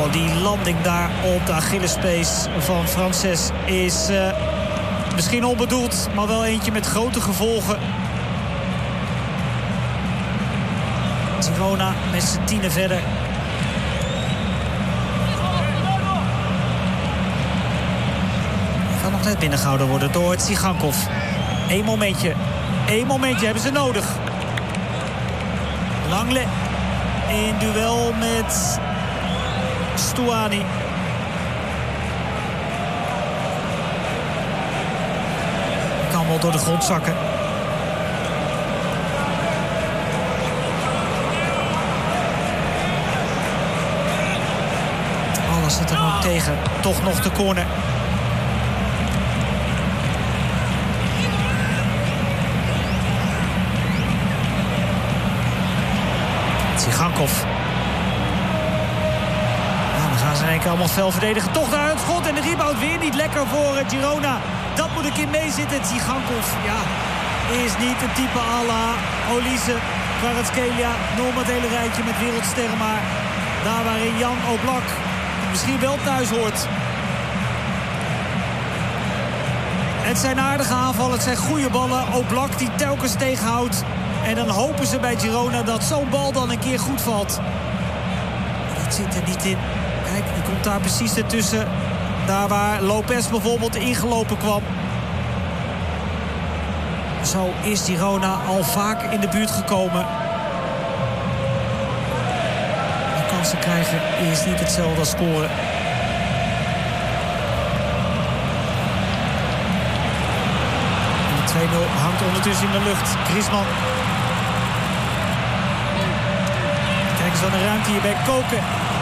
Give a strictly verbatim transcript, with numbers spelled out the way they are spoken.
Oh, die landing daar op de Achillespees van Frances is uh, misschien onbedoeld, maar wel eentje met grote gevolgen. Girona met z'n tienen verder. Kan nog net binnengehouden worden door Tsigankov. Eén momentje. Eén momentje hebben ze nodig. Langle in duel met Stuani. Kan wel door de grond zakken. Alles zit er ook tegen. Toch nog de corner. Tsigankov. Nou, dan gaan ze in één keer allemaal fel verdedigen. Toch daar het schot en de rebound weer niet lekker voor Girona. Dat moet een keer meezitten. Tsigankov, ja, is niet een type à la Olise, Kvaratskhelia. Nog met het hele rijtje met wereldsterren, maar daar waarin Jan Oblak misschien wel thuis hoort. Het zijn aardige aanvallen, het zijn goede ballen. Oblak die telkens tegenhoudt. En dan hopen ze bij Girona dat zo'n bal dan een keer goed valt. Dat zit er niet in. Kijk, die komt daar precies ertussen. Daar waar Lopez bijvoorbeeld ingelopen kwam. Zo is Girona al vaak in de buurt gekomen. De kansen krijgen is niet hetzelfde als scoren. En de twee nul hangt ondertussen in de lucht. Griezmann. Kijk eens aan de ruimte hier bij Koken.